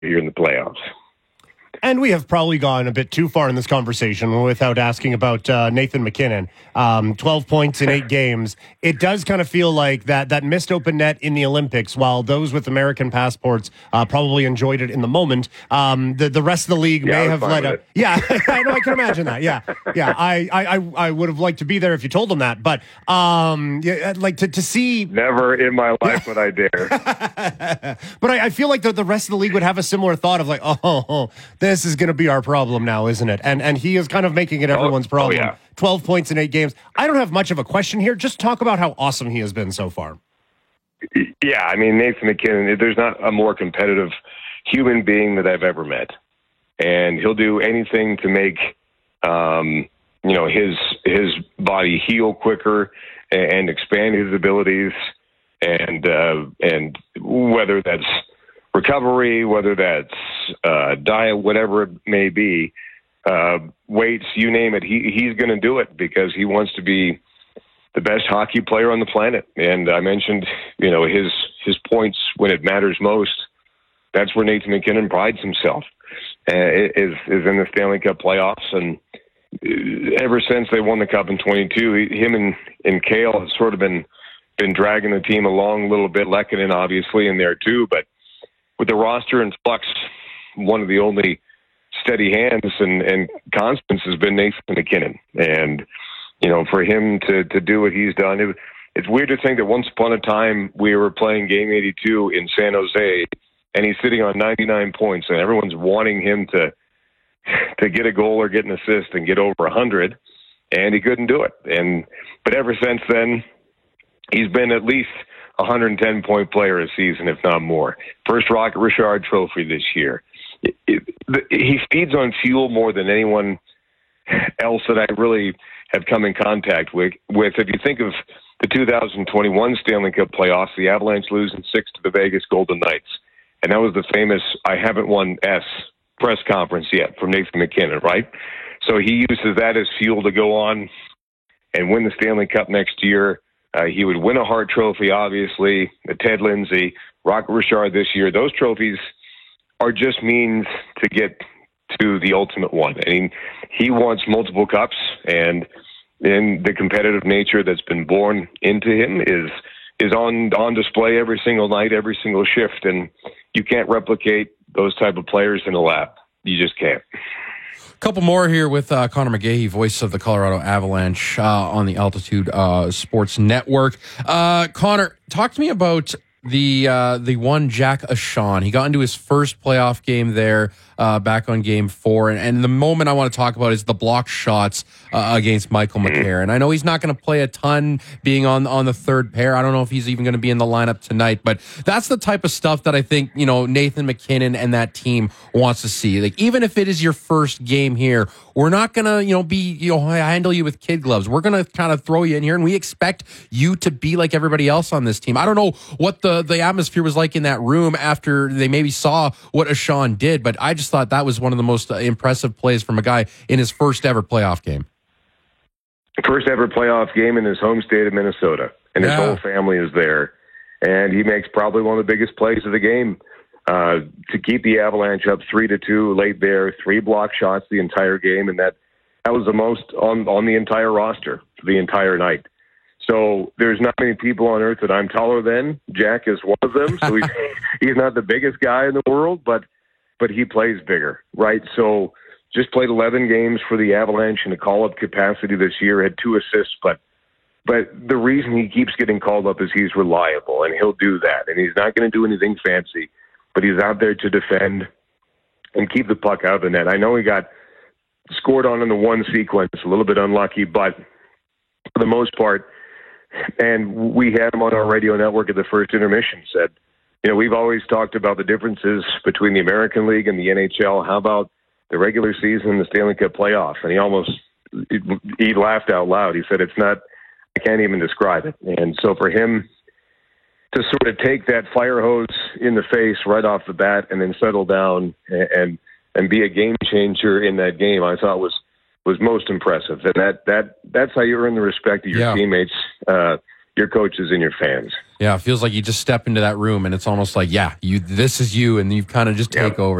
here in the playoffs. And we have probably gone a bit too far in this conversation without asking about Nathan MacKinnon. 12 points in 8 games. It does kind of feel like that missed open net in the Olympics, while those with American passports probably enjoyed it in the moment. The rest of the league may have let up. Yeah, I know. I can imagine that. Yeah. I would have liked to be there if you told them that. But like to see. Never in my life would I dare. But I feel like the rest of the league would have a similar thought of like, this is going to be our problem now, isn't it? And he is kind of making it everyone's problem. Yeah. 12 points in 8 games. I don't have much of a question here. Just talk about how awesome he has been so far. Yeah, I mean, Nathan MacKinnon, there's not a more competitive human being that I've ever met. And he'll do anything to make, his body heal quicker and expand his abilities. And whether that's recovery, whether that's diet, whatever it may be, weights, you name it, he's going to do it because he wants to be the best hockey player on the planet. And I mentioned, his points when it matters most. That's where Nathan MacKinnon prides himself, is in the Stanley Cup playoffs. And ever since they won the Cup in 22, him and Cale have sort of been dragging the team along a little bit. Lehkonen obviously in there too, but with the roster in flux, one of the only steady hands and constants has been Nathan MacKinnon. And, for him to do what he's done, it's weird to think that once upon a time we were playing Game 82 in San Jose, and he's sitting on 99 points, and everyone's wanting him to get a goal or get an assist and get over 100, and he couldn't do it. But ever since then, he's been at least 110-point player a season, if not more. First Rocket Richard Trophy this year. He feeds on fuel more than anyone else that I really have come in contact with. If you think of the 2021 Stanley Cup playoffs, the Avalanche losing 6 to the Vegas Golden Knights. And that was the famous "I haven't won S" press conference yet from Nathan MacKinnon, right? So he uses that as fuel to go on and win the Stanley Cup next year. He would win a Hart Trophy, obviously, the Ted Lindsay, Rocket Richard this year. Those trophies are just means to get to the ultimate one. I mean, he wants multiple cups, and the competitive nature that's been born into him is on display every single night, every single shift, and you can't replicate those type of players in a lab. You just can't. Couple more here with Connor McGahey, voice of the Colorado Avalanche on the Altitude Sports Network. Connor, talk to me about the one Jack Ahcan. He got into his first playoff game there back on Game 4, and the moment I want to talk about is the block shots against Michael McCarron. I know he's not going to play a ton being on the third pair. I don't know if he's even going to be in the lineup tonight, but that's the type of stuff that I think Nathan MacKinnon and that team wants to see. Like, even if it is your first game here, we're not going to handle you with kid gloves. We're going to kind of throw you in here, and we expect you to be like everybody else on this team. I don't know what the atmosphere was like in that room after they maybe saw what Ahcan did, but I just thought that was one of the most impressive plays from a guy in his first ever playoff game. First ever playoff game in his home state of Minnesota, and his whole family is there. And he makes probably one of the biggest plays of the game to keep the Avalanche up 3-2 late there, 3 block shots the entire game, and that was the most on the entire roster for the entire night. So there's not many people on earth that I'm taller than. Jack is one of them. So he's not the biggest guy in the world, but he plays bigger, right? So just played 11 games for the Avalanche in a call-up capacity this year, had 2 assists, but the reason he keeps getting called up is he's reliable, and he'll do that. And he's not going to do anything fancy, but he's out there to defend and keep the puck out of the net. I know he got scored on in the one sequence, a little bit unlucky, but for the most part, and we had him on our radio network at the first intermission, said, we've always talked about the differences between the American League and the NHL. How about the regular season and the Stanley Cup playoffs? And he laughed out loud. He said, I can't even describe it. And so for him to sort of take that fire hose in the face right off the bat and then settle down and be a game changer in that game, I thought was most impressive. And that's how you earn the respect of your teammates. your coaches and your fans. Yeah, it feels like you just step into that room and it's almost like, yeah, this is you, and you kind of just take over.